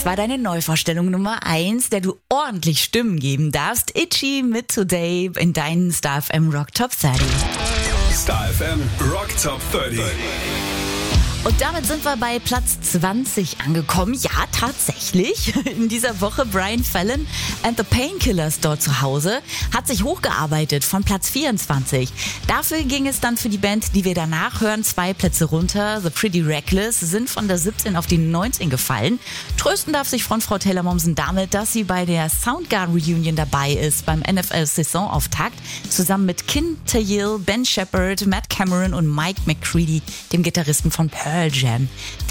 war deine Neuvorstellung Nummer 1, der du ordentlich Stimmen geben darfst. Itchy mit Today in deinen Star FM Rock Top 30. Star FM Rock Top 30. Und damit sind wir bei Platz 20 angekommen. Ja, tatsächlich. In dieser Woche Brian Fallon and the Painkillers dort zu Hause. Hat sich hochgearbeitet von Platz 24. Dafür ging es dann für die Band, die wir danach hören, 2 Plätze runter. The Pretty Reckless sind von der 17 auf die 19 gefallen. Trösten darf sich Frontfrau Taylor Momsen damit, dass sie bei der Soundgarden Reunion dabei ist, beim NFL-Saisonauftakt, zusammen mit Kin Tayil, Ben Shepherd, Matt Cameron und Mike McCready, dem Gitarristen von Pearl Jam.